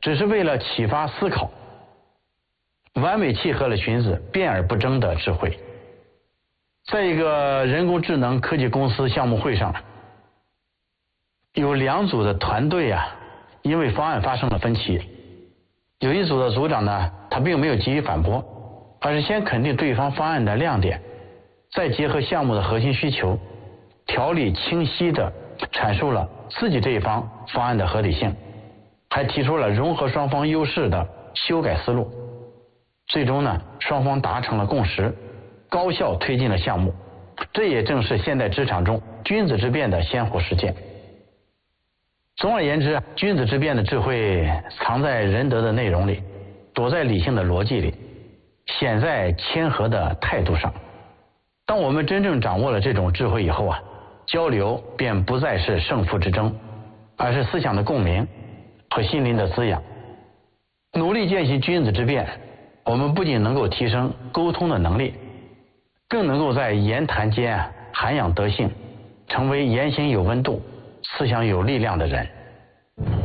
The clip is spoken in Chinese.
只是为了启发思考，完美契合了荀子辩而不争的智慧。在一个人工智能科技公司项目会上，有2组的团队因为方案发生了分歧。有一组的组长呢，他并没有急于反驳，而是先肯定对方方案的亮点，再结合项目的核心需求，条理清晰地阐述了自己这一方方案的合理性，还提出了融合双方优势的修改思路。最终呢，双方达成了共识，高效推进了项目。这也正是现代职场中君子之辩的鲜活实践。总而言之，君子之辩的智慧藏在仁德的内容里，躲在理性的逻辑里，显在谦和的态度上。当我们真正掌握了这种智慧以后交流便不再是胜负之争，而是思想的共鸣和心灵的滋养。努力践行君子之辩，我们不仅能够提升沟通的能力，更能够在言谈间涵养德性，成为言行有温度、思想有力量的人。